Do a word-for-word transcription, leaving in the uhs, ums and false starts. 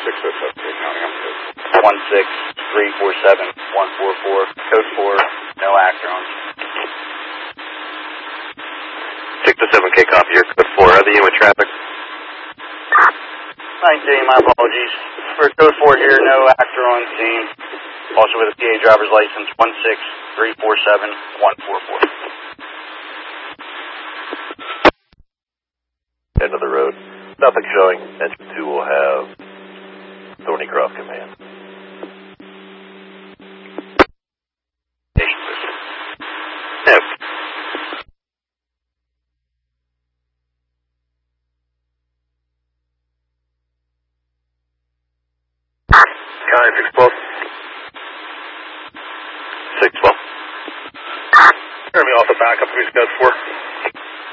six oh seven, counting on this. one six three four seven one four four, code four, no Actron. six oh seven K copy here, code four, are they in with traffic? Hi, Jay, my apologies. For code four here, no actor on scene. Also with a P A driver's license, one six three four seven one four four. End of the road. Nothing showing. Engine two will have Thorny Cross command. Yep. County six twelve. six twelve. Turn me off the backup, please, code four.